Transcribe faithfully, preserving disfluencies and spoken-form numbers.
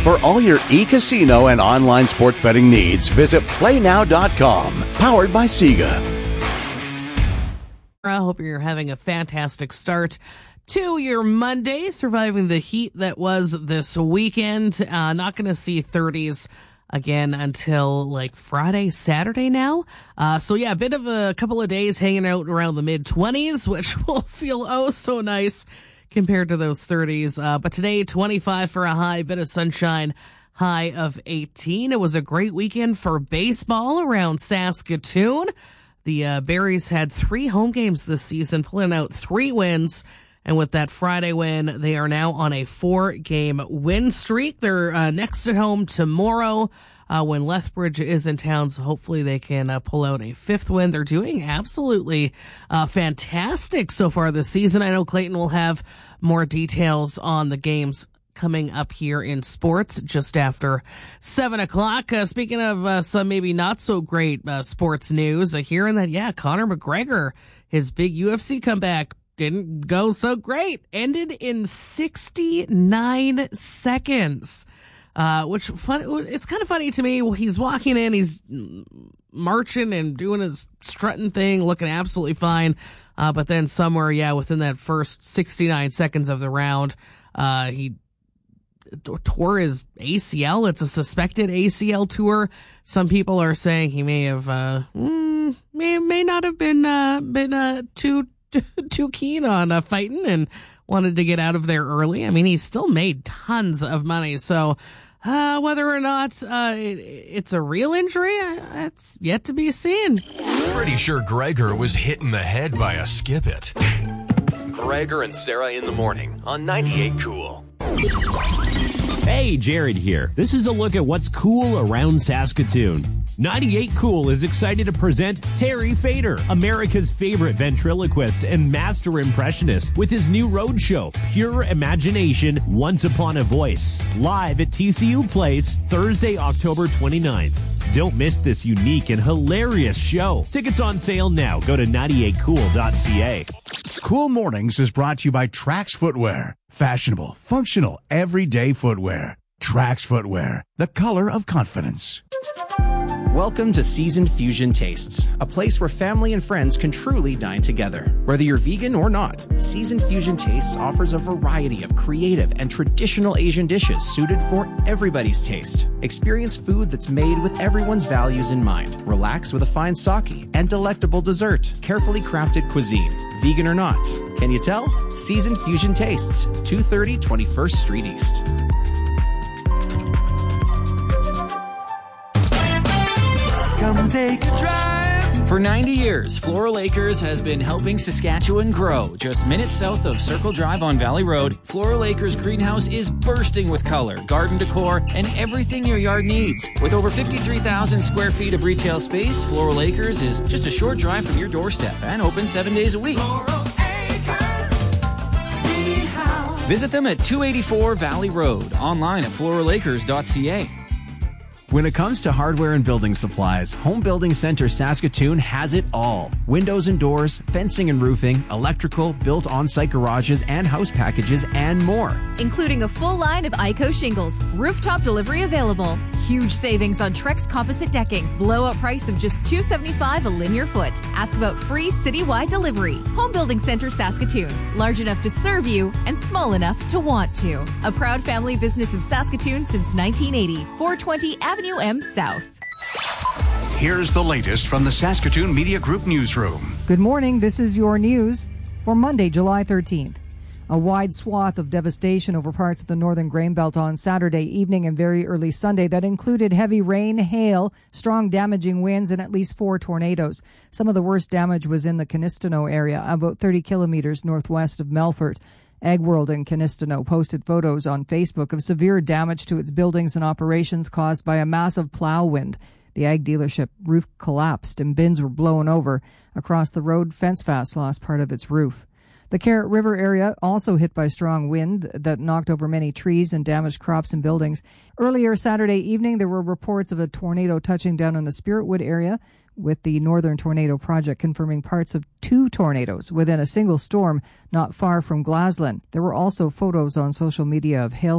For all your e-casino and online sports betting needs, visit play now dot com. Powered by Sega. I hope you're having a fantastic start to your Monday, surviving the heat that was this weekend. Uh, not going to see thirties again until like Friday, Saturday now. Uh, so yeah, a bit of a couple of days hanging out around the mid twenties, which will feel oh so nice compared to those thirties. Uh, but today, twenty-five for a high, bit of sunshine, high of eighteen. It was a great weekend for baseball around Saskatoon. The uh, Berries had three home games this season, pulling out three wins. And with that Friday win, they are now on a four-game win streak. They're uh, next at home tomorrow uh, when Lethbridge is in town. So hopefully they can uh, pull out a fifth win. They're doing absolutely uh, fantastic so far this season. I know Clayton will have more details on the games coming up here in sports just after seven o'clock. Uh, speaking of uh, some maybe not so great uh, sports news, uh, hearing that, yeah, Conor McGregor, his big U F C comeback, didn't go so great. Ended in sixty-nine seconds. Uh, which fun, it's kind of funny to me. He's walking in, he's marching and doing his strutting thing, looking absolutely fine. Uh, but then somewhere, yeah, within that first sixty-nine seconds of the round, uh, he tore his A C L. It's a suspected A C L tour. Some people are saying he may have, uh, mm, may, may not have been, uh, been, uh, too, too keen on uh, fighting and wanted to get out of there early. I mean, he still made tons of money. So, uh, whether or not, uh, it, it's a real injury, uh, it's yet to be seen. Pretty sure Gregor was hit in the head by a skip it. Gregor and Sarah in the morning on ninety-eight Cool. Hey, Jared here. This is a look at what's cool around Saskatoon. ninety-eight Cool is excited to present Terry Fader, America's favorite ventriloquist and master impressionist, with his new roadshow, Pure Imagination, Once Upon a Voice, live at T C U Place, Thursday, October twenty-ninth. Don't miss this unique and hilarious show. Tickets on sale now. Go to ninety-eight cool dot c a. Cool Mornings is brought to you by Trax Footwear. Fashionable, functional, everyday footwear. Trax Footwear, the color of confidence. Welcome to Seasoned Fusion Tastes, a place where family and friends can truly dine together. Whether you're vegan or not, Seasoned Fusion Tastes offers a variety of creative and traditional Asian dishes suited for everybody's taste. Experience food that's made with everyone's values in mind. Relax with a fine sake and delectable dessert. Carefully crafted cuisine, vegan or not. Can you tell? Seasoned Fusion Tastes, two thirty twenty-first Street East. Come take a drive. For ninety years, Floral Acres has been helping Saskatchewan grow. Just minutes south of Circle Drive on Valley Road, Floral Acres greenhouse is bursting with color, garden decor, and everything your yard needs. With over fifty-three thousand square feet of retail space, Floral Acres is just a short drive from your doorstep and open seven days a week. Floral Acres Greenhouse. Visit them at two eighty-four Valley Road, online at floral acres dot c a. When it comes to hardware and building supplies, Home Building Center Saskatoon has it all. Windows and doors, fencing and roofing, electrical, built on-site garages and house packages, and more. Including a full line of I C O shingles, rooftop delivery available, huge savings on Trex composite decking, blowout price of just two dollars and seventy-five cents a linear foot. Ask about free citywide delivery. Home Building Center Saskatoon, large enough to serve you and small enough to want to. A proud family business in Saskatoon since nineteen eighty. four twenty Avenue M South. Here's the latest from the Saskatoon Media Group newsroom. Good morning. This is your news for Monday, July thirteenth. A wide swath of devastation over parts of the northern grain belt on Saturday evening and very early Sunday that included heavy rain, hail, strong damaging winds, and at least four tornadoes. Some of the worst damage was in the Canistano area, about thirty kilometers northwest of Melfort. Ag World in Canistano posted photos on Facebook of severe damage to its buildings and operations caused by a massive plow wind. The ag dealership roof collapsed and bins were blown over. Across the road, FenceFast lost part of its roof. The Carrot River area also hit by strong wind that knocked over many trees and damaged crops and buildings. Earlier Saturday evening, there were reports of a tornado touching down in the Spiritwood area, with the Northern Tornado Project confirming parts of two tornadoes within a single storm not far from Glaslyn. There were also photos on social media of hail